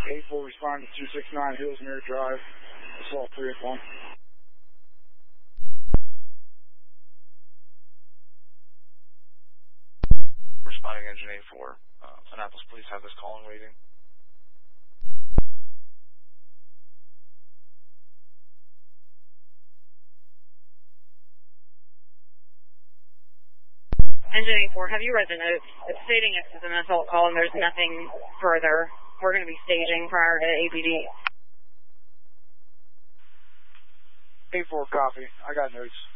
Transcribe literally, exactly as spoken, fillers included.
eight four respond to two six nine Hills Mirror Drive, assault three eight one. Responding engine eight four. Uh, Annapolis Police have this call and waiting. Engine eight four, have you read the note? It's stating it's an assault call and there's nothing further. We're going to be staging prior to A P D. eight four, copy. I got notes.